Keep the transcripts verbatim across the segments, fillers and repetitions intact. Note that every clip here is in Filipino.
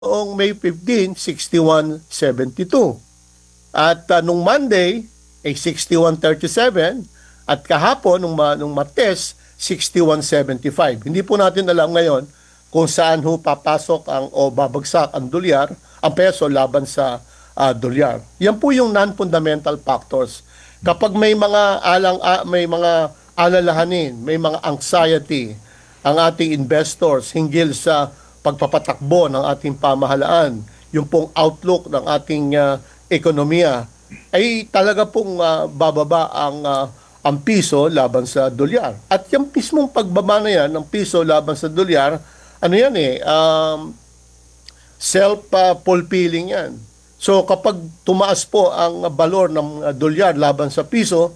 noong May fifteenth, sixty-one seventy-two. At uh, nung Monday, ay sixty-one thirty-seven. At kahapon, nung, ma- nung Martes, sixty-one seventy-five. Hindi po natin alam ngayon kung saan ho papasok ang o babagsak ang dolyar, ang peso laban sa uh, dolyar. Yan po yung non-fundamental factors. Kapag may mga alang uh, may mga alalahanin, may mga anxiety ang ating investors hinggil sa pagpapatakbo ng ating pamahalaan, yung pong outlook ng ating uh, ekonomiya, ay talaga pong uh, bababa ang uh, ang piso laban sa dolyar. At yung mismong pagbaba na yan ng piso laban sa dolyar, ano yan eh, um, self-fulfilling uh, yan. So kapag tumaas po ang balor ng uh, dolyar laban sa piso,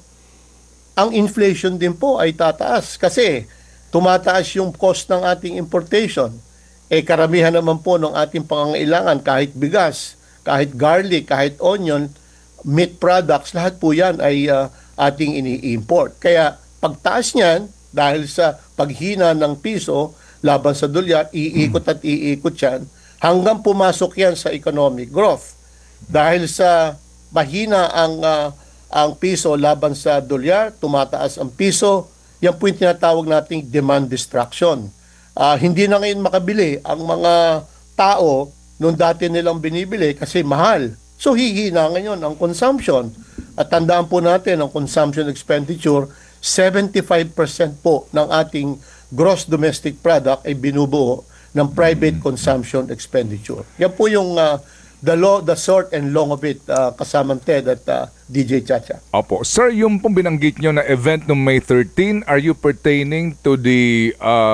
ang inflation din po ay tataas kasi tumataas yung cost ng ating importation. Eh karamihan naman po ng ating pangangailangan, kahit bigas, kahit garlic, kahit onion, meat products, lahat po yan ay uh, ating ini-import. Kaya pagtaas niyan, dahil sa paghina ng piso laban sa dolyar, iikot at iikot yan hanggang pumasok yan sa economic growth. Dahil sa mahina ang uh, ang piso laban sa dolyar, tumataas ang piso, yan po yung tinatawag nating demand destruction. Uh, hindi na ngayon makabili ang mga tao nung dati nilang binibili kasi mahal. So hihina ngayon ang consumption. At tandaan po natin ang consumption expenditure, seventy-five percent po ng ating gross domestic product ay binubuo ng private consumption expenditure. Yan po yung uh, the law, the short and long of it, uh, kasamang Ted at uh, D J Chacha. Opo. Sir, yung pong binanggit nyo na event noong May thirteenth, are you pertaining to the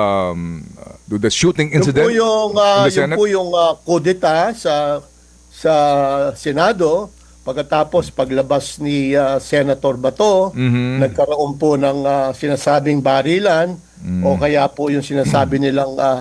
um, to the shooting incident? Yung po yung, uh, in the yung, Senate? po yung uh, kudeta sa, sa Senado, pagkatapos paglabas ni uh, Senator Bato, Mhm. nagkaroon po ng uh, sinasabing barilan, o kaya po yung sinasabi nilang uh,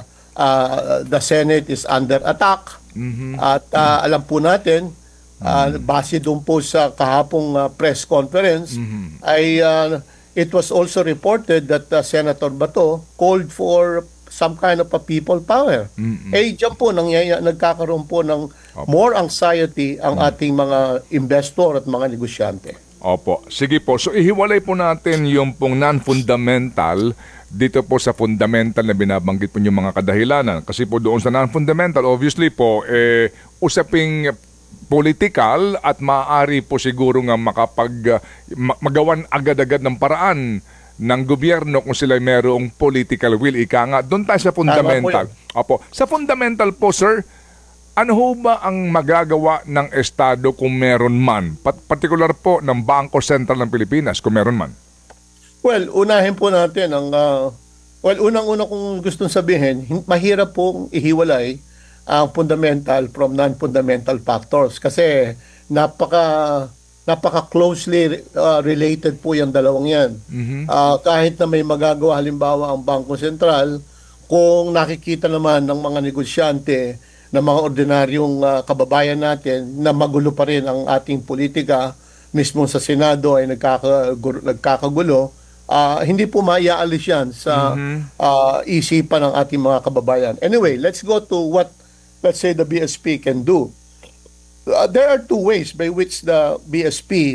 uh, the Senate is under attack. Mhm. At uh, alam po natin, uh, base doon po sa kahapong uh, press conference, ay uh, it was also reported that uh, Senator Bato called for some kind of a people power. Eh, dyan po, nangyaya, nagkakaroon po ng more anxiety ang ating mga investor at mga negosyante. Opo. Sige po. So ihiwalay po natin yung pong non-fundamental dito po sa fundamental na binabanggit po yung mga kadahilanan. Kasi po doon sa non-fundamental, obviously po, eh, usaping political at maaari po siguro nga makapag, uh, ma- magawan agad-agad ng paraan ng gobyerno kung sila mayroong political will. Ika nga, doon tayo sa fundamental. Opo. Sa fundamental po, sir, ano ho ba ang magagawa ng Estado kung meron man? Pat- particular po ng Bangko Sentral ng Pilipinas kung meron man. Well, unahin po natin ang, uh, well, unang-una kong gustong sabihin, hin- mahirap pong ihiwalay ang fundamental from non-fundamental factors kasi napaka napaka closely uh, related po yung dalawang yan. Uh, kahit na may magagawa halimbawa ang Bangko Sentral, kung nakikita naman ng mga negosyante ng mga ordinaryong uh, kababayan natin na magulo pa rin ang ating politika, mismo sa Senado ay nagkakagulo, nagkakagulo uh, hindi po maiaalis yan sa uh, isipan ng ating mga kababayan. Anyway, let's go to what, let's say, the B S P can do. Uh, there are two ways by which the B S P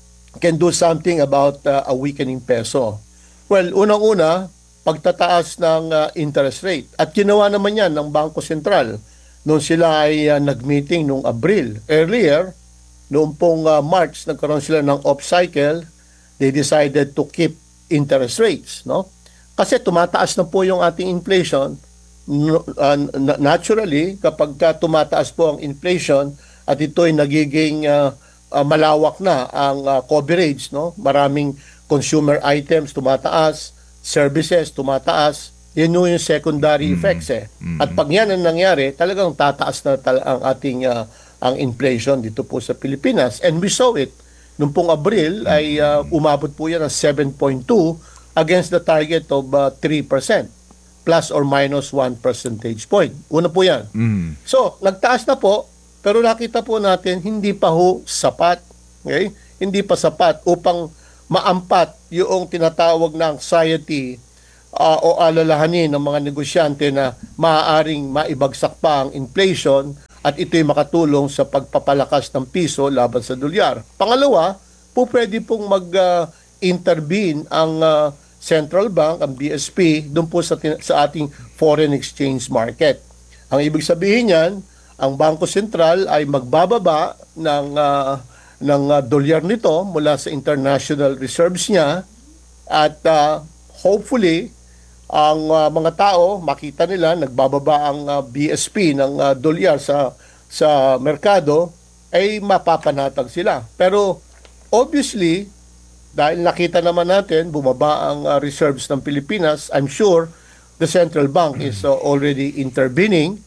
can do something about uh, a weakening peso. Well, unang-una, pagtataas ng uh, interest rate. At ginawa naman yan ng Bangko Sentral noong sila ay uh, nag-meeting noong Abril. Earlier, noong pong uh, March, nagkaroon sila ng off-cycle, they decided to keep interest rates. No? Kasi tumataas na po yung ating inflation. No, uh, naturally, kapag ka tumataas po ang inflation at ito ay nagiging uh, uh, malawak na ang uh, coverage, no? Maraming consumer items tumataas, services tumataas, yun yung secondary mm-hmm. effects eh. Mm-hmm. At pag yan ang nangyari, talagang tataas na tal- ang ating uh, ang inflation dito po sa Pilipinas. And we saw it. Noong pong Abril ay uh, umabot po yan ng seven point two against the target of uh, three percent. Plus or minus one percentage point. Una po yan. Mm. So, nagtaas na po, pero nakita po natin, hindi pa ho sapat. Okay? Hindi pa sapat upang maampat yung tinatawag na anxiety ah, o alalahanin ng mga negosyante na maaaring maibagsak pa ang inflation at ito'y makatulong sa pagpapalakas ng piso laban sa dolyar. Pangalawa, po pwede pong mag-intervene ang ah, central bank, ang B S P, doon po sa, tin- sa ating foreign exchange market. Ang ibig sabihin niyan, ang Bangko Sentral ay magbababa ng ah, ng ah, dolyar nito mula sa international reserves niya at ah, hopefully ang ah, mga tao makita nila nagbababa ang ah, B S P ng ah, dolyar sa sa merkado ay mapapanatag sila. Pero obviously dahil nakita naman natin bumaba ang ah, reserves ng Pilipinas, I'm sure the central bank is ah, already intervening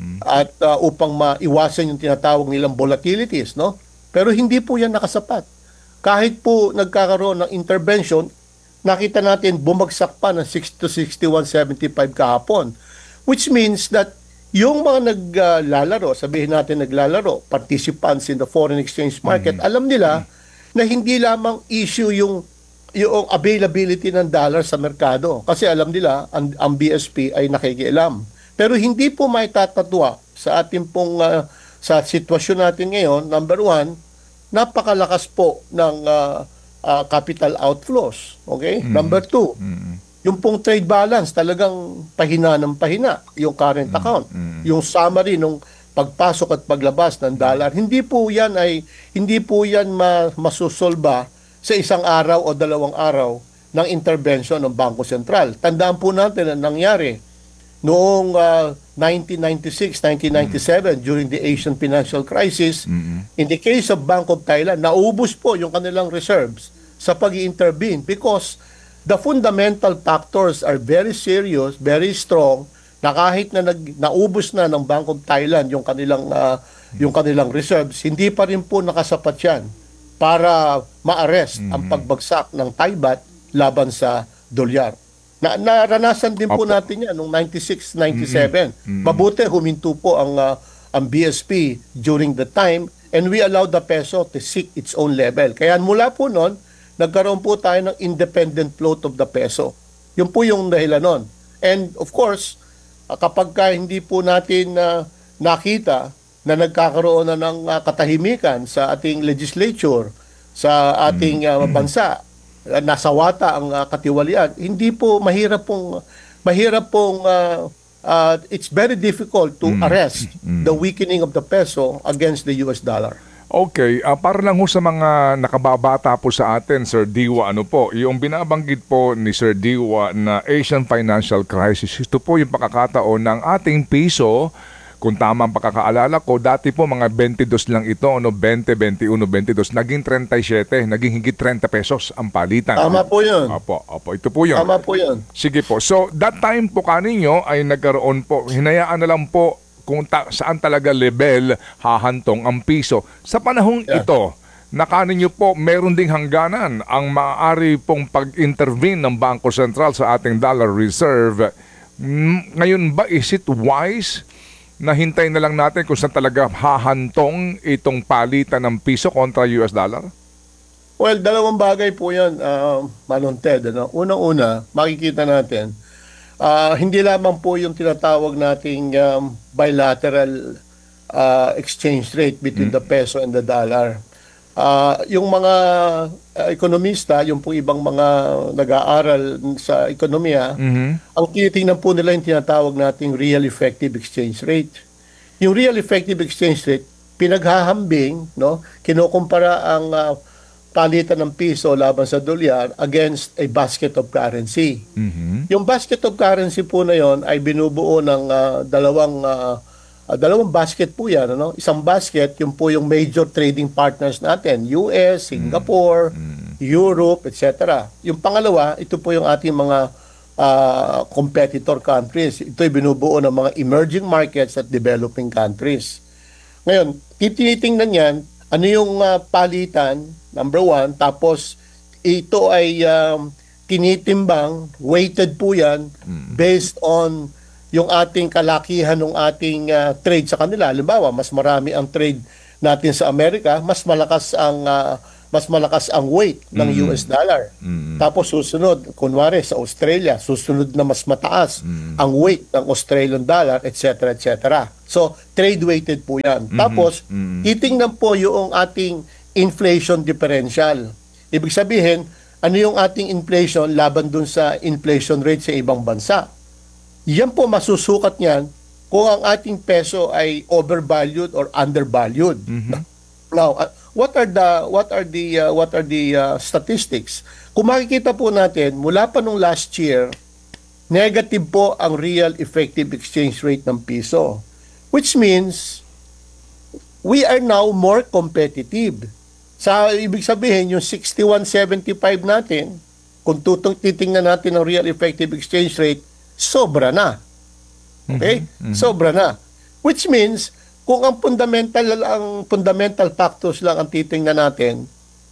at uh, upang maiwasan yung tinatawag nilang volatilities, no? Pero hindi po yan nakasapat. Kahit po nagkakaroon ng intervention, nakita natin bumagsak pa ng sixty to sixty-one seventy-five kahapon. Which means that yung mga naglalaro, sabihin natin naglalaro, participants in the foreign exchange market, mm-hmm. alam nila na hindi lamang issue yung yung availability ng dollar sa merkado. Kasi alam nila, ang, ang B S P ay nakikialam. Pero hindi po may tatatwa sa ating pong uh, sa sitwasyon natin ngayon. Number one, napakalakas po ng uh, uh, capital outflows. Okay? Mm-hmm. Number two, mm-hmm. yung pong trade balance talagang pahina ng pahina, yung current mm-hmm. account. Mm-hmm. Yung summary nung pagpasok at paglabas ng dollar, hindi po yan ay hindi po yan ma, masusolba sa isang araw o dalawang araw ng intervention ng Bangko Sentral. Tandaan po natin na nangyari noong uh, nineteen ninety-six, nineteen ninety-seven, mm-hmm. during the Asian financial crisis, mm-hmm. in the case of Bank of Thailand, naubos po yung kanilang reserves sa pag-intervene because the fundamental factors are very serious, very strong, na kahit na nag, naubos na ng Bank of Thailand yung kanilang, uh, yung kanilang reserves, hindi pa rin po nakasapat yan para ma-arrest mm-hmm. ang pagbagsak ng Thai baht laban sa dolyar. Na, naranasan din po Opo. natin yan noong ninety-six ninety-seven. Mm-hmm. Mabuti huminto po ang uh, ang B S P during the time and we allowed the peso to seek its own level. Kaya mula po noon, nagkaroon po tayo ng independent float of the peso. Yun po yung dahilan noon. And of course, uh, kapag ka hindi po natin uh, nakita na nagkakaroon na ng uh, katahimikan sa ating legislature, sa ating uh, bansa, nasawata ang uh, katiwalian, hindi po mahirap pong mahirap pong uh, uh, it's very difficult to mm. arrest mm. the weakening of the peso against the U S dollar. Okay, uh, para lang ho sa mga nakababata po sa atin, Sir Diwa, ano po, yung binabanggit po ni Sir Diwa na Asian financial crisis, ito po yung pakakataon ng ating piso. Kung tama ang pagkakaalala ko, dati po mga twenty-two lang ito, ano, twenty, twenty-one, twenty-two, naging thirty-seven, naging higit thirty pesos ang palitan. Tama po yun. Opo, opo, ito po yun. Tama po yun. Sige po. So, that time po kaninyo ay nagkaroon po, hinayaan na lang po kung ta- saan talaga level hahantong ang piso. Sa panahong yeah. ito, na kaninyo po, meron ding hangganan ang maaari pong pag-intervene ng Bangko Sentral sa ating dollar reserve. Ngayon ba, is it wise na hintayin na lang natin kung saan talaga hahantong itong palitan ng piso kontra U S dollar? Well, dalawang bagay po yan, uh, Manong Ted. Ano? Unang-una, makikita natin, uh, hindi lamang po yung tinatawag nating um, bilateral uh, exchange rate between mm. the peso and the dollar. Uh, yung mga uh, ekonomista, yung po ibang mga nag-aaral sa ekonomiya, mm-hmm. ang tinitingnan po nila yung tinatawag nating real effective exchange rate. Yung real effective exchange rate, pinaghahambing, no, kinukumpara ang uh, palitan ng piso laban sa dolyar against a basket of currency. Mm-hmm. Yung basket of currency po na yon ay binubuo ng uh, dalawang uh, Uh, dalawang basket po yan. Ano? Isang basket, yung po yung major trading partners natin, U S, Singapore, mm. Europe, et cetera. Yung pangalawa, ito po yung ating mga uh, competitor countries. Ito'y binubuo ng mga emerging markets at developing countries. Ngayon, tinitingnan yan, ano yung uh, palitan, number one, tapos ito ay um, tinitimbang, weighted po yan, mm. based on yung ating kalakihan ng ating uh, trade sa kanila. Halimbawa, mas marami ang trade natin sa Amerika, mas malakas ang uh, mas malakas ang weight ng Mm. U S dollar. Mm. Tapos susunod, kunwari sa Australia, susunod na mas mataas ang weight ng Australian dollar, et cetera, et cetera. So, trade-weighted po yan. Tapos, Mhm. titingnan po yung ating inflation differential. Ibig sabihin, ano yung ating inflation laban dun sa inflation rate sa ibang bansa. Yan po masusukat niyan kung ang ating peso ay overvalued or undervalued. Now, uh, what are the what are the uh, what are the uh, statistics? Kung makikita po natin mula pa nung last year, negative po ang real effective exchange rate ng piso, which means we are now more competitive. Sa ibig sabihin yung sixty-one seventy-five natin, kung tutong titingnan natin ang real effective exchange rate, sobra na. Okay? Sobra na. Which means, kung ang fundamental ang fundamental factors lang ang titingnan natin,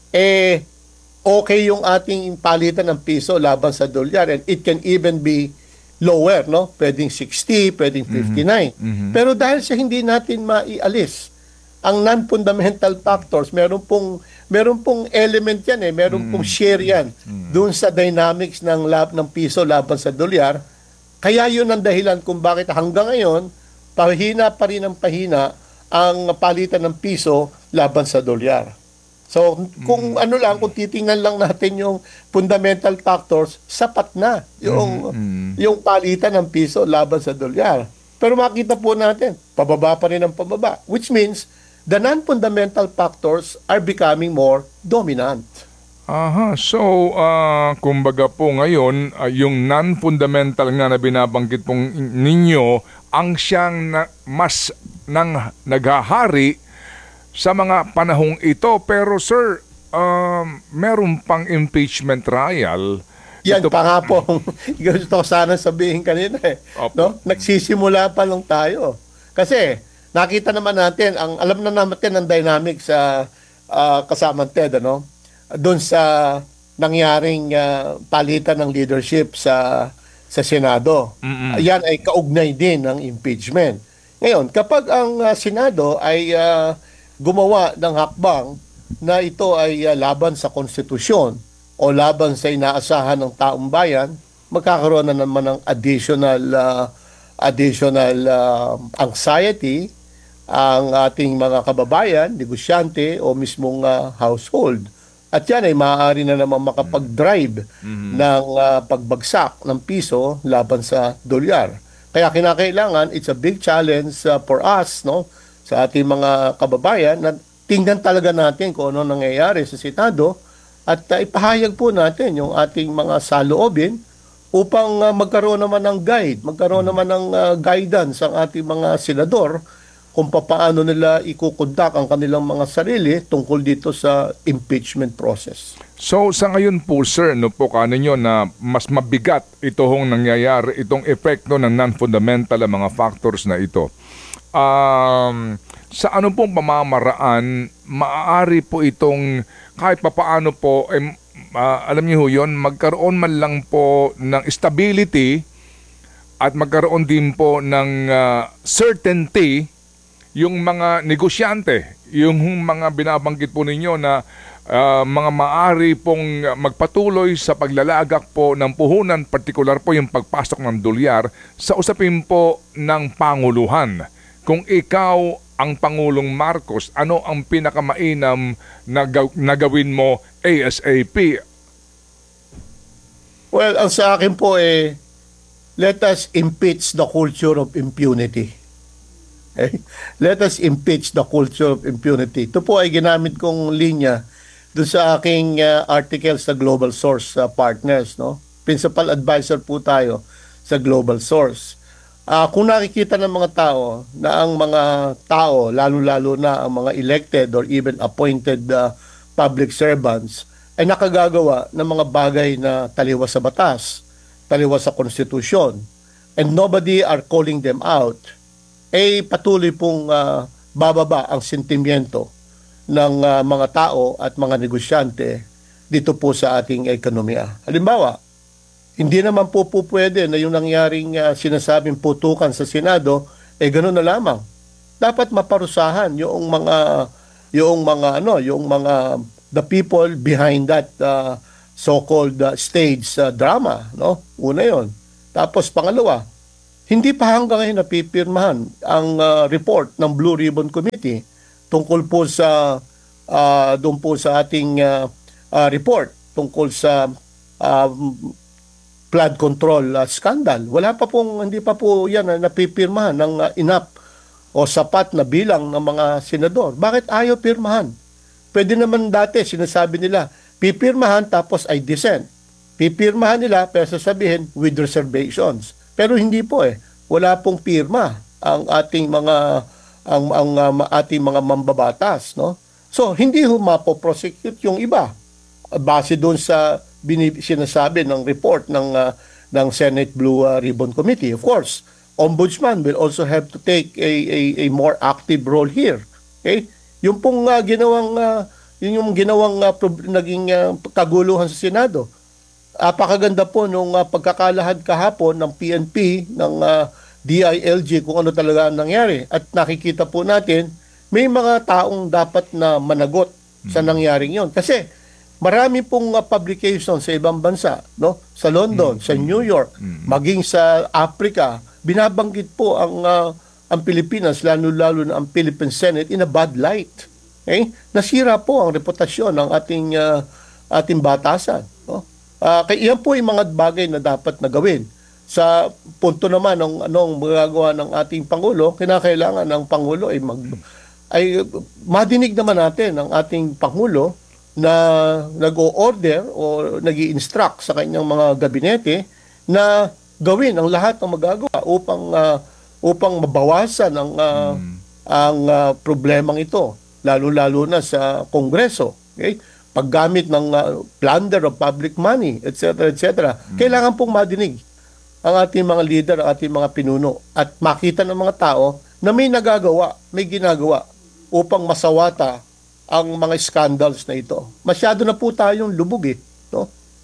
eh okay yung ating palitan ng piso laban sa dolyar, and it can even be lower, no? Pwedeng sixty, pwedeng fifty-nine. Pero dahil sa hindi natin maialis ang non-fundamental factors, meron pong meron pong element yan eh, meron pong share yan doon sa dynamics ng lab ng piso laban sa dolyar. Kaya yun ang dahilan kung bakit hanggang ngayon, pahina pa rin ang pahina ang palitan ng piso laban sa dolyar. So, kung ano lang, kung titingnan lang natin yung fundamental factors, sapat na yung, yung palitan ng piso laban sa dolyar. Pero makita po natin, pababa pa rin ang pababa. Which means, the non-fundamental factors are becoming more dominant. Aha, so ah, kumbaga po ngayon, ah, yung non-fundamental nga na binabanggit pong ninyo, ang siyang na, mas nang naghahari sa mga panahong ito. Pero sir, um, meron pang impeachment trial. Yan Ito- pa nga po, gusto ko sana sabihin kanina eh. Opo. No? Nagsisimula pa lang tayo. Kasi nakita naman natin, ang alam na natin ang dynamics sa uh, kasama Ted, ano? Doon sa nangyaring ah, palitan ng leadership sa sa Senado. Yan ay kaugnay din ng impeachment. Ngayon, kapag ang ah, Senado ay ah, gumawa ng hakbang na ito ay ah, laban sa konstitusyon o laban sa inaasahan ng taong bayan, magkakaroon na naman ng additional ah, additional ah, anxiety ang ating mga kababayan, negosyante o mismong ah, household. At yan ay maaari na naman makapag-drive ng ah, pagbagsak ng piso laban sa dolyar. Kaya kinakailangan, it's a big challenge ah, for us, no, sa ating mga kababayan, na tingnan talaga natin kung ano nangyayari sa Senado at ah, ipahayag po natin yung ating mga saloobin upang ah, magkaroon naman ng guide, magkaroon naman ng ah, guidance ang ating mga senador kung paano nila ikukondak ang kanilang mga sarili tungkol dito sa impeachment process. So sa ngayon po sir, no po kaninyo na mas mabigat ito hong nangyayari, itong epekto ng non-fundamental ang mga factors na ito. Um, sa ano pong pamamaraan, maaari po itong kahit papaano po, eh, ah, alam niyo ho yun, magkaroon man lang po ng stability at magkaroon din po ng ah, certainty yung mga negosyante, yung mga binabanggit po ninyo na ah, mga maari pong magpatuloy sa paglalagak po ng puhunan, partikular po yung pagpasok ng dolyar sa usapin po ng panguluhan. Kung ikaw ang Pangulong Marcos, ano ang pinakamainam na, gaw- na gawin mo ASAP? Well, ang sa akin po eh, let us impeach the culture of impunity. Okay? Let us impeach the culture of impunity. Ito po ay ginamit kong linya doon sa aking uh, article sa Global Source uh, Partners. No? Principal advisor po tayo sa Global Source. Uh, kung nakikita ng mga tao na ang mga tao, lalo-lalo na ang mga elected or even appointed uh, public servants, ay nakagagawa ng mga bagay na taliwas sa batas, taliwas sa konstitusyon, and nobody are calling them out, ay patuloy pong uh, bababa ang sentimiento ng uh, mga tao at mga negosyante dito po sa ating ekonomiya. Halimbawa, hindi naman po po pwede na yung nangyaring uh, sinasabing putukan sa Senado, eh gano'n na lamang. Dapat maparusahan yung mga yung mga ano, yung mga the people behind that uh, so-called uh, stage uh, drama, no? Una 'yon. Tapos pangalawa, hindi pa hanggang ngayon napipirmahan ang uh, report ng Blue Ribbon Committee tungkol po sa uh, doon po sa ating uh, uh, report tungkol sa uh, flood control uh, scandal. Wala pa pong, hindi pa po yan na napipirmahan ng uh, enough o sapat na bilang ng mga senador. Bakit ayaw pirmahan? Pwede naman dati, sinasabi nila, pipirmahan tapos ay dissent. Pipirmahan nila pero sasabihin with reservations. Pero hindi po eh. Wala pong pirma ang ating mga ang, ang uh, ating mga mambabatas, no? So, hindi ho mapoprosecute yung iba base doon sa binib- sinasabi ng report ng uh, ng Senate Blue uh, Ribbon Committee. Of course, Ombudsman will also have to take a a, a more active role here. Okay? Yung pong uh, ginawang uh, yun yung ginawang uh, prob- naging uh, kaguluhan sa Senado. Apakaganda po nung uh, pagkakalahad kahapon ng P N P, ng uh, D I L G kung ano talaga ang nangyari. At nakikita po natin, may mga taong dapat na managot sa nangyaring yon. Kasi marami pong uh, publication sa ibang bansa, no? Sa London, mm-hmm. sa New York, mm-hmm. maging sa Africa, binabanggit po ang uh, ang Pilipinas, lalo-lalo na ang Philippine Senate in a bad light. Okay? Nasira po ang reputasyon ng ating uh, ating batasan, no? Uh, kaya yan po yung mga bagay na dapat na gawin. Sa punto naman ng anong magagawa ng ating Pangulo, kinakailangan ng Pangulo ay mag ay madinig naman natin ang ating Pangulo na nag-o-order o nag-i-instruct sa kanyang mga gabinete na gawin ang lahat ng magagawa upang uh, upang mabawasan ang uh, mm. ang uh, problemang ito, lalo-lalo na sa Kongreso. Okay? Paggamit ng uh, plunder of public money, et cetera et cetera. Mm. Kailangan pong madinig ang ating mga leader, ang ating mga pinuno at makita ng mga tao na may nagagawa, may ginagawa upang masawata ang mga scandals na ito. Masyado na po tayong lubog eh, no?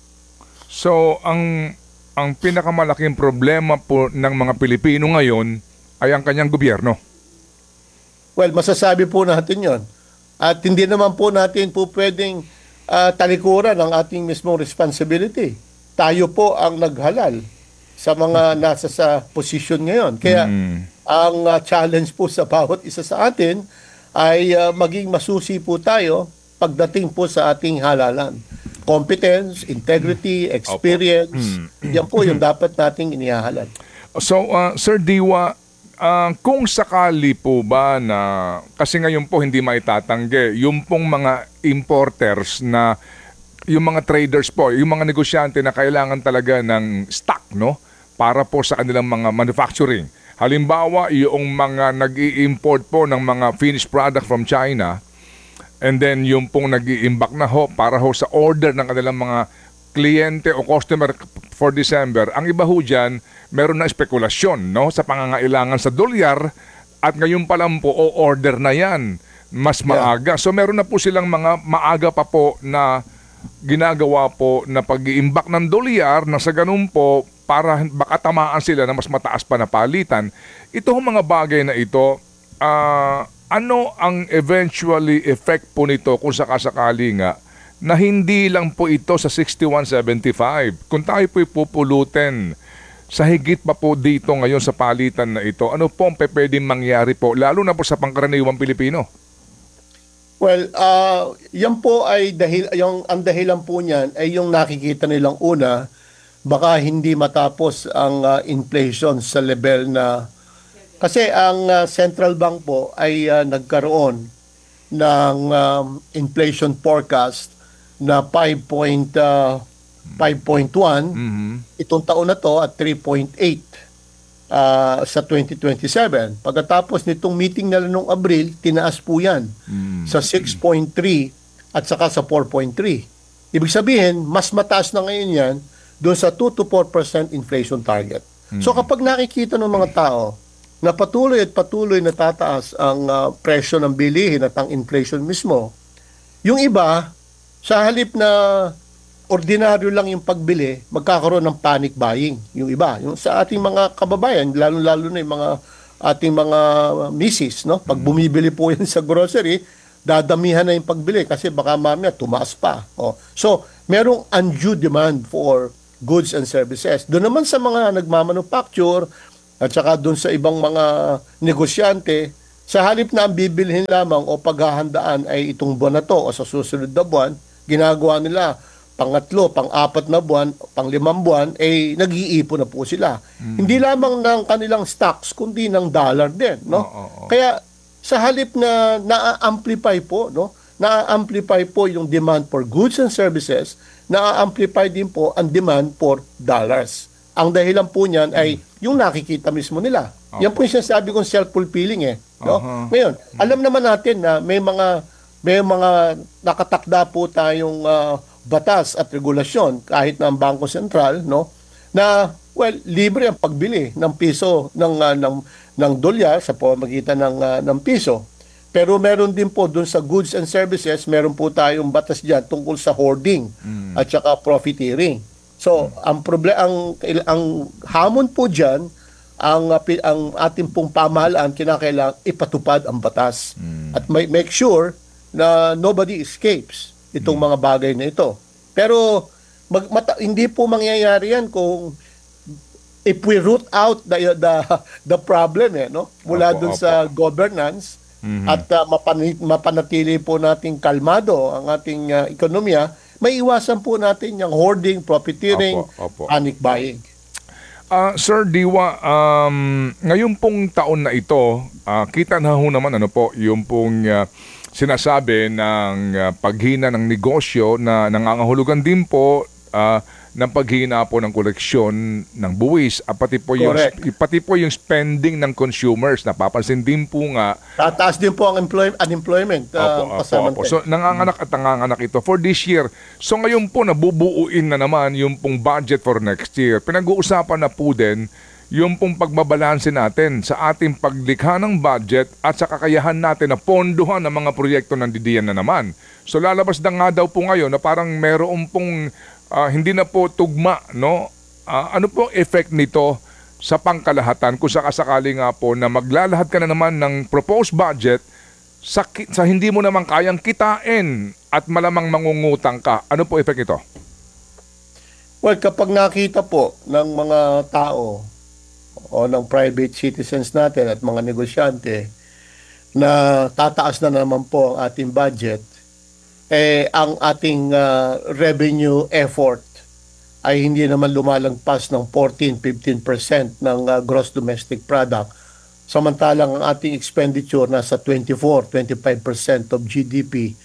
So, ang ang pinakamalaking problema po ng mga Pilipino ngayon ay ang kanyang gobyerno. Well, masasabi po natin 'yon. At hindi naman po natin po pwedeng uh, talikuran ang ating mismong responsibility. Tayo po ang naghalal sa mga nasa sa position ngayon. Kaya mm. ang uh, challenge po sa bawat isa sa atin ay uh, maging masusi po tayo pagdating po sa ating halalan. Competence, integrity, experience, mm. yan po yung dapat nating inihahalal. So, uh, Sir Diwa, uh, kung sakali po ba na, kasi ngayon po hindi maitatanggi, yung pong mga importers na, yung mga traders po, yung mga negosyante na kailangan talaga ng stock, no? Para po sa kanilang mga manufacturing. Halimbawa, yung mga nag-i-import po ng mga finished product from China, and then yung pong nag-i-imbak na ho para ho sa order ng kanilang mga kliyente o customer for December, ang iba ho dyan, meron na spekulasyon, no, sa pangangailangan sa dolyar at ngayon pa lang po o-order na yan mas maaga. So meron na po silang mga maaga pa po na ginagawa po na pag-iimbak ng dolyar na sa ganun po para baka tamaan sila na mas mataas pa na palitan. Ito mga bagay na ito, uh, ano ang eventually effect po nito kung sakasakali nga na hindi lang po ito sa sixty-one seventy-five. Kung tayo po'y pupulutin sa higit pa po dito ngayon sa palitan na ito, ano po ang pwedeng mangyari po, lalo na po sa pangkaraniwang Pilipino? Well, uh, yan po ay dahil, yung, ang dahilan po niyan ay yung nakikita nilang una, baka hindi matapos ang uh, inflation sa level na, kasi ang uh, central bank po ay uh, nagkaroon ng um, inflation forecast na five point one mm-hmm. itong taon na to at three point eight uh, sa twenty twenty-seven. Pagkatapos nitong meeting nila noong Abril, tinaas po yan mm-hmm. sa six point three at saka sa four point three. Ibig sabihin, mas mataas na ngayon yan doon sa two to four percent inflation target. Mm-hmm. So kapag nakikita ng mga tao na patuloy at patuloy na tataas ang uh, presyo ng bilihin at ang inflation mismo, yung iba, sa halip na ordinaryo lang yung pagbili, magkakaroon ng panic buying. Yung iba, yung sa ating mga kababayan, lalo-lalo na yung mga ating mga misis, no? Pag bumibili po yan sa grocery, dadamihan na yung pagbili kasi baka mamaya tumaas pa. Oh. So, merong undue demand for goods and services. Doon naman sa mga nagmamanufacture at saka doon sa ibang mga negosyante, sa halip na ang bibilhin lamang o paghahandaan ay itong buwan na to o sa susunod na buwan, ginagawa nila pangatlo, pang-apat na buwan, pang-limang buwan, ay nag-iipon na po sila. Mm. Hindi lamang ng kanilang stocks, kundi ng dollar din. No? Oh, oh, oh. Kaya sa halip na na-amplify po, no? na-amplify po yung demand for goods and services, na-amplify din po ang demand for dollars. Ang dahilan po niyan ay yung nakikita mismo nila. Okay. Yan po yung sinasabi kong self-fulfilling eh. No? Uh-huh. Ngayon, alam naman natin na may mga may mga nakatakda po tayong uh, batas at regulasyon kahit na ang Bangko Sentral, no, na well, libre ang pagbili ng piso ng uh, ng ng dolyar sa pamamagitan ng uh, ng piso. Pero meron din po doon sa goods and services, meron po tayong batas diyan tungkol sa hoarding mm. at saka profiteering. So, mm. ang problema ang ang hamon po diyan, ang ang ating pong pamahalaan kinakailangan ipatupad ang batas mm. at may, make sure na nobody escapes itong mga bagay na ito. Pero mag, mata, hindi po mangyayari yan kung if we root out the the, the problem eh, no? Mula opo, dun opo. sa governance mm-hmm. at uh, mapani, mapanatili po nating kalmado ang ating uh, ekonomiya, may iwasan po natin yung hoarding, profiteering, opo, opo. panic buying. Uh, Sir Diwa, um, ngayon pong taon na ito, uh, kita na ho naman ano po, yung pong uh, sinasabi ng uh, paghina ng negosyo na nangangahulugan din po uh, ng paghina po ng koleksyon ng buwis, at pati po yung Correct. pati po yung spending ng consumers. Napapansin din po nga Tataas din po ang employ- unemployment. Uh, Opo, opo, opo. So nanganganak at nanganganak ito for this year. So ngayon po nabubuuin na naman yung pong budget for next year. Pinag-uusapan na po din yung pong pagbabalanse natin sa ating paglikha ng budget at sa kakayahan natin na pondohan ng mga proyekto ng D D N na naman. So lalabas na nga daw po ngayon na parang meron pong uh, hindi na po tugma, no? Uh, ano po effect nito sa pangkalahatan kung sakasakali nga po na maglalahad ka na naman ng proposed budget sa, sa hindi mo naman kayang kitain at malamang mangungutang ka? Ano po effect nito? Well, kapag nakita po ng mga tao o ng private citizens natin at mga negosyante na tataas na naman po ang ating budget, eh ang ating uh, revenue effort ay hindi naman lumalagpas ng fourteen to fifteen percent ng uh, gross domestic product, samantalang ang ating expenditure nasa twenty-four to twenty-five percent of G D P.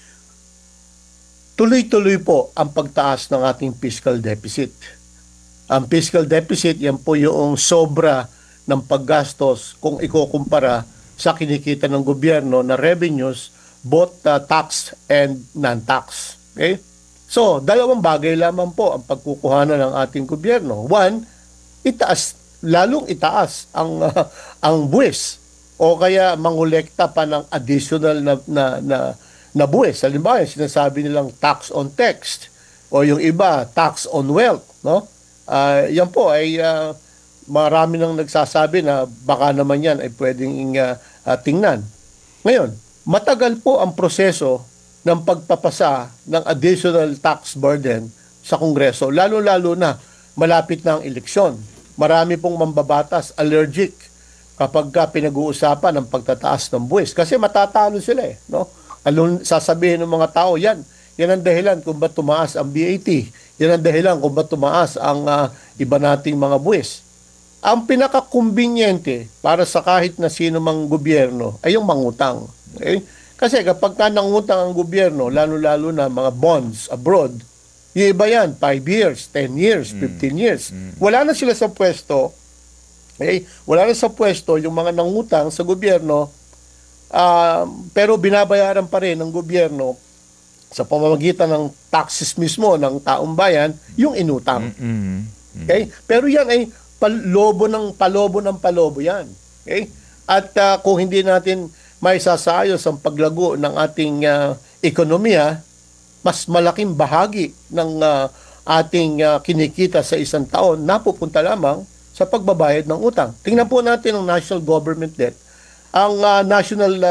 Tuloy-tuloy po ang pagtaas ng ating fiscal deficit. Ang fiscal deficit, yan po yung sobra ng paggastos kung ikukumpara sa kinikita ng gobyerno na revenues, both uh, tax and non-tax. Okay? So, dalawang bagay lamang po ang pagkukuhanan ng ating gobyerno. One, itaas, lalong itaas ang uh, ang buwis o kaya mangolekta pa ng additional na na na, na buwis. Halimbawa, yung sinasabi nilang tax on text o yung iba, tax on wealth, no? Uh, yan po ay uh, marami nang nagsasabi na baka naman yan ay pwedeng uh, uh, tingnan. Ngayon, matagal po ang proseso ng pagpapasa ng additional tax burden sa Kongreso, lalo-lalo na malapit na ang eleksyon. Marami pong mambabatas allergic kapag ka pinag-uusapan ng pagtataas ng buwis kasi matatalo sila eh, no? Alon sasabihin ng mga tao, yan, yan ang dahilan kung ba't tumaas ang V A T. Yan ang dahilan kung ba't tumaas ang uh, iba nating mga buwis. Ang pinaka-conveniente para sa kahit na sino mang gobyerno ay yung mangutang. Okay? Kasi kapag ka nangutang ang gobyerno, lalo-lalo na mga bonds abroad, yung iba yan, five years, ten years, fifteen years. Wala na sila sa pwesto. Okay? Wala na sa pwesto yung mga nangutang sa gobyerno, uh, pero binabayaran pa rin ng gobyerno sa pamamagitan ng taxes mismo ng taong bayan, yung inutang. Okay? Pero yan ay palobo ng palobo ng palobo yan. Okay? At uh, kung hindi natin may sasayos ang paglago ng ating uh, ekonomiya, mas malaking bahagi ng uh, ating uh, kinikita sa isang taon napupunta lamang sa pagbabayad ng utang. Tingnan po natin ang national government debt. Ang uh, national uh,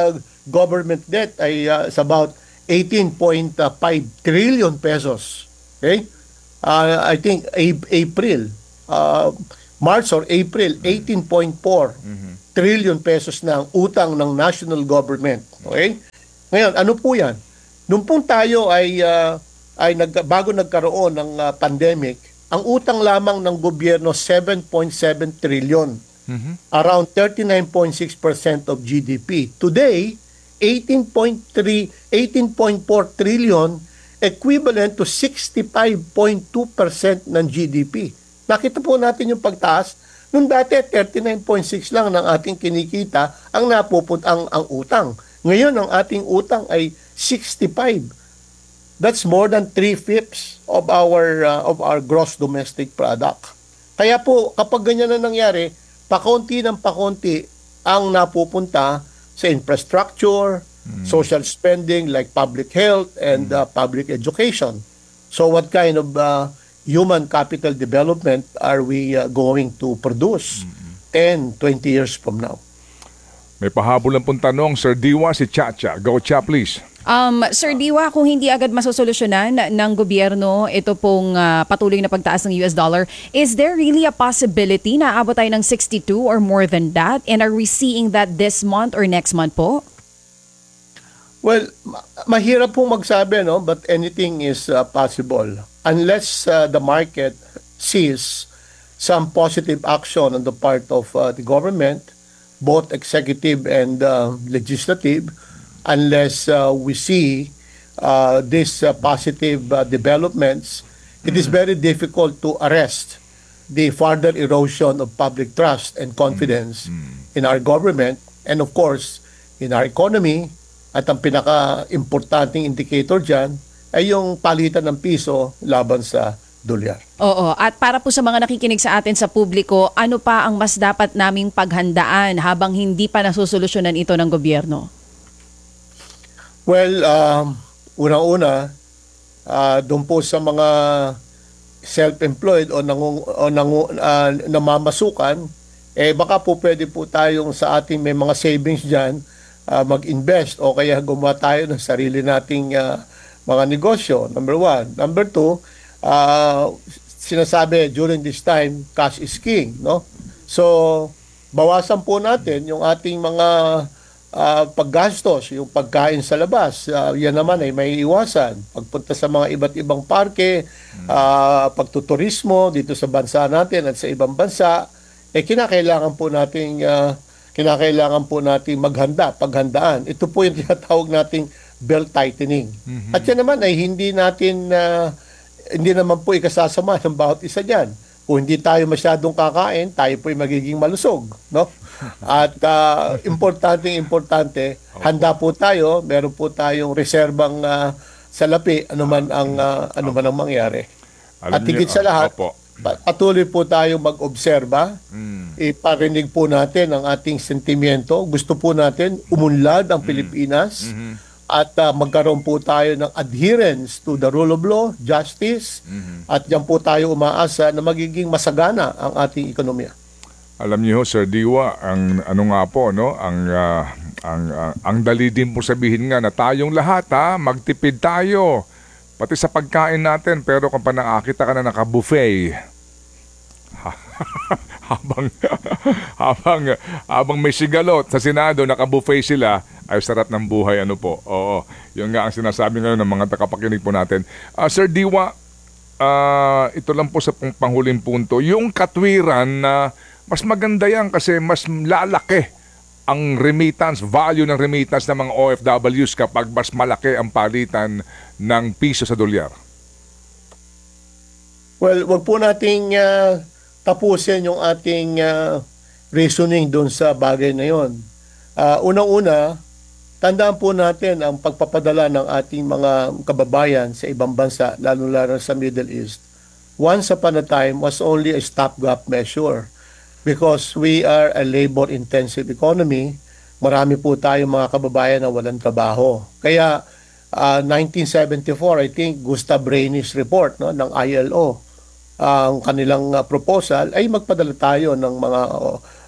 government debt ay uh, is about eighteen point five trillion pesos. Okay? Uh, I think A- April, uh, March or April, eighteen point four trillion pesos na ang utang ng national government. Okay? Ngayon, ano po yan? Nung pong tayo ay, uh, ay nag, bago nagkaroon ng uh, pandemic, ang utang lamang ng gobyerno seven point seven trillion. Around thirty-nine point six percent of G D P. Today, eighteen point three, eighteen point four trillion, equivalent to sixty-five point two percent ng G D P. Nakita po natin yung pagtaas. Nung dati, thirty-nine point six lang ng ating kinikita ang napuput ang, ang utang. Ngayon, ang ating utang ay sixty-five. That's more than three-fifths of our uh, of our gross domestic product. Kaya po, kapag ganyan na nangyari, pakonti ng pakonti ang napupunta sa infrastructure, mm. social spending like public health and uh, public education. So what kind of uh, human capital development are we uh, going to produce mm-hmm. ten, twenty years from now? May pahabol lang pong tanong, Sir Diwa, si Chacha. Go, Cha, please. Um, Sir Diwa, kung hindi agad masosolusyonan ng gobyerno ito pong uh, patuloy na pagtaas ng U S dollar, is there really a possibility na aabot tayo ng sixty-two or more than that? And are we seeing that this month or next month po? Well, ma- mahirap pong magsabi, no? But anything is uh, possible. Unless uh, the market sees some positive action on the part of uh, the government, both executive and uh, legislative, unless uh, we see uh, these uh, positive uh, developments, it is very difficult to arrest the further erosion of public trust and confidence in our government and of course in our economy. At ang pinaka-importanting indicator dyan ay yung palitan ng piso laban sa dolyar. Oo. At para po sa mga nakikinig sa atin sa publiko, ano pa ang mas dapat naming paghandaan habang hindi pa nasusolusyonan ito ng gobyerno? Well, um, unang-una, uh, doon po sa mga self-employed o, nangung, o nangu, uh, namamasukan, eh baka po pwede po tayong sa ating may mga savings dyan, uh, mag-invest o kaya gumawa tayo ng sarili nating uh, mga negosyo. Number one. Number two, uh, sinasabi during this time, cash is king. No? So, bawasan po natin yung ating mga uh, paggastos, yung pagkain sa labas. Uh, yan naman ay may iwasan. Pagpunta sa mga iba't ibang parke, uh, pagtuturismo dito sa bansa natin at sa ibang bansa, eh kinakailangan po nating uh, kinakailangan po nating maghanda, paghandaan. Ito po yung tinatawag nating belt tightening. Mm-hmm. At yan naman ay hindi natin uh, hindi naman po ikasasama ng bawat isa diyan. Kung hindi tayo masyadong kakain, tayo po ay magiging malusog, no? At uh, importanteng importante, handa po tayo, meron po tayong reserbang uh, salapi anuman ang uh, anuman ang mangyari. Alam At higit niyo, sa lahat, opo. patuloy po tayo mag-obserba, Mm. iparinig po natin ang ating sentimiento. Gusto po natin umunlad ang Pilipinas Mm-hmm. at uh, magkaroon po tayo ng adherence to the rule of law, justice, Mm-hmm. at diyan po tayo umaasa na magiging masagana ang ating ekonomiya. Alam niyo, Sir Diwa, ang ano nga po, no, ang ah, ang ah, ang dali din po sabihin nga na tayong lahat ha, magtipid tayo. Pati sa pagkain natin, pero kung pa nakakita ka na naka-buffet, habang habang habang may sigalot sa Senado, naka-buffet sila, ay sarap ng buhay, ano po. Oo, yun nga ang sinasabi ngayon ng mga takapakinig po natin. Ah, Sir Diwa, ah, ito lang po sa pang- panghuling punto, yung katwiran na mas maganda yan kasi mas lalaki ang remittance, value ng remittance ng mga O F Ws kapag mas malaki ang palitan ng piso sa dolyar. Well, wag po nating uh, tapusin yung ating uh, reasoning doon sa bagay na yon. Uh, unang-una, tandaan po natin ang pagpapadala ng ating mga kababayan sa ibang bansa, lalo-lalo sa Middle East. Once upon a time was only a stopgap measure. Because we are a labor-intensive economy, marami po tayong mga kababayan na walang trabaho. Kaya, uh, nineteen seventy-four, I think, Gustav Reini's report, no, ng I L O, ang kanilang uh, proposal ay magpadala tayo ng mga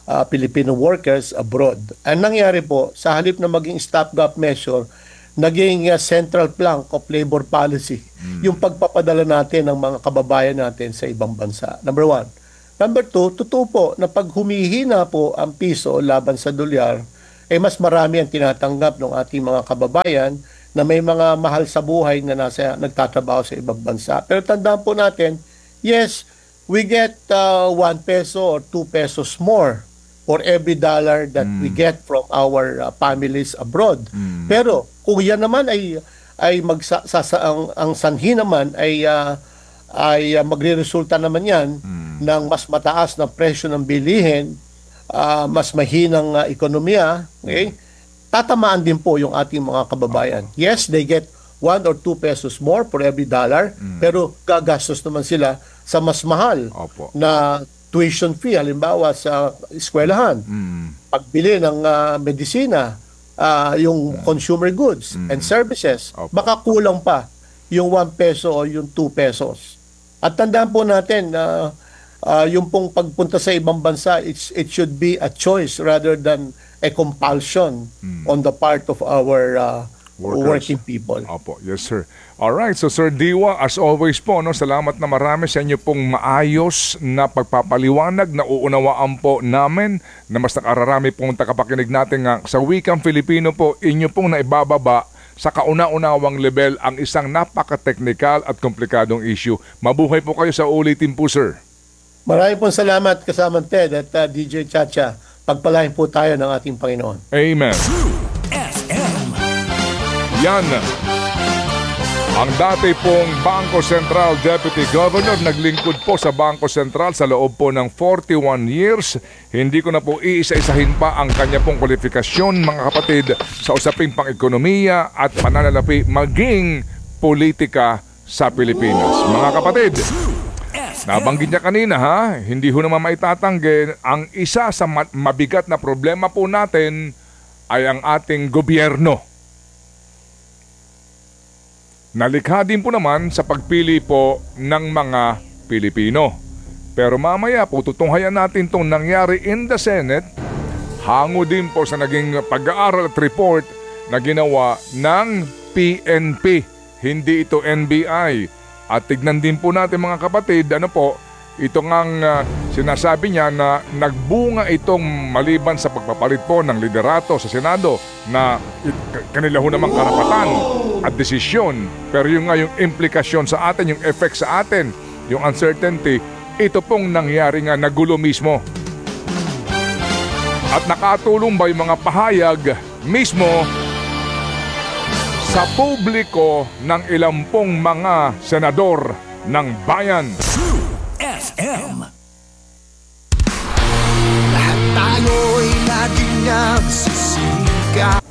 uh, Filipino workers abroad. Ang nangyari po, sa halip na maging stopgap measure, naging uh, central plank of labor policy yung pagpapadala natin ng mga kababayan natin sa ibang bansa. Number one. Number two, totoo po na pag humihina po ang piso laban sa dolyar, eh mas marami ang tinatanggap ng ating mga kababayan na may mga mahal sa buhay na nasa nagtatrabaho sa ibang bansa. Pero tandaan po natin, yes, we get uh, one peso or two pesos more for every dollar that mm. we get from our uh, families abroad. Mm. Pero kung yan naman ay ay magsa sa, sa, ang, ang sanhi naman ay uh, ay uh, magreresulta naman yan mm. ng mas mataas na presyo ng bilihin, uh, mas mahinang uh, ekonomiya, okay? Tatamaan din po yung ating mga kababayan. Uh-huh. Yes, they get one or two pesos more for every dollar, mm. pero gagastos naman sila sa mas mahal Opo. na tuition fee, halimbawa sa eskwelahan, mm. pagbili ng uh, medisina, uh, yung mm. consumer goods mm. and services, Opo. Baka kulang pa yung one peso o yung two pesos. At tandaan po natin na uh, uh, yung pong pagpunta sa ibang bansa, it's, it should be a choice rather than a compulsion mm. on the part of our uh, Workers. working people. Opo, yes sir. Alright, so Sir Diwa, as always po, no, salamat na marami sa inyo pong maayos na pagpapaliwanag, na uunawaan po namin na mas nakararami pong takapakinig natin nga sa wikang Filipino po, inyo pong naibababa sa kauna-unawang level ang isang napaka-technical at komplikadong issue. Mabuhay po kayo sa ulitin po, sir. Maraming pong salamat kasama Ted at uh, D J Chacha. Pagpalain po tayo ng ating Panginoon. Amen. Yan. Ang dati pong Bangko Sentral Deputy Governor naglingkod po sa Bangko Sentral sa loob po ng forty-one years. Hindi ko na po iisa-isahin pa ang kanya pong kwalifikasyon, mga kapatid, sa usaping pang-ekonomiya at pananalapi maging politika sa Pilipinas. Mga kapatid, nabanggit niya kanina ha, hindi ho naman maitatanggi, ang isa sa mabigat na problema po natin ay ang ating gobyerno. Nalikha din po naman sa pagpili po ng mga Pilipino. Pero mamaya po tutunghayan natin itong nangyari in the Senate, hango din po sa naging pag-aaral at report na ginawa ng P N P, hindi ito N B I. At tignan din po natin mga kapatid, ano po, ito ngang uh, sinasabi niya na nagbunga itong maliban sa pagpapalit po ng liderato sa Senado na kanila ho namang karapatan at desisyon. Pero yung nga yung implikasyon sa atin, yung effect sa atin, yung uncertainty, ito pong nangyari nga nagulo mismo. At nakatulong ba yung mga pahayag mismo sa publiko ng ilang pong mga senador ng bayan. F M. Lahat tayo'y laging nagsisika